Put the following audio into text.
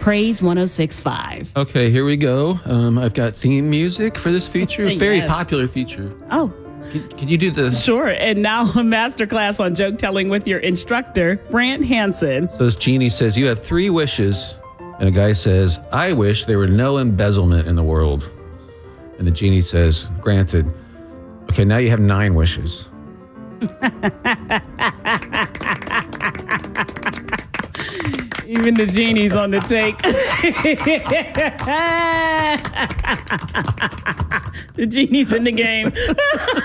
Praise 106.5. Okay, here we go. I've got theme music for this feature. A very Yes. popular feature. Oh, Can you do the... sure. And now a masterclass on joke telling with your instructor, Brant Hansen. So this genie says, you have 3 wishes. And a guy says, I wish there were no embezzlement in the world. And the genie says, granted. Okay, now you have 9 wishes. Even the genie's on the take. The genie's in the game.